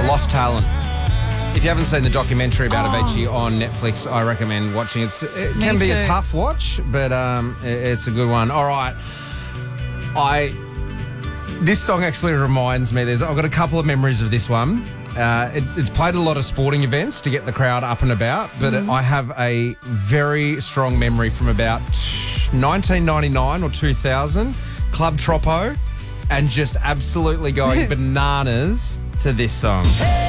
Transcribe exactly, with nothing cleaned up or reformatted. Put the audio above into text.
Lost Talent. If you haven't seen the documentary about oh. Avicii on Netflix, I recommend watching it. It can be a tough watch, but um, it's a good one. All right. I This song actually reminds me, there's I've got a couple of memories of this one. Uh, it, it's played at a lot of sporting events to get the crowd up and about, but mm. I have a very strong memory from about nineteen ninety-nine or two thousand, Club Troppo, and just absolutely going bananas to this song. Hey!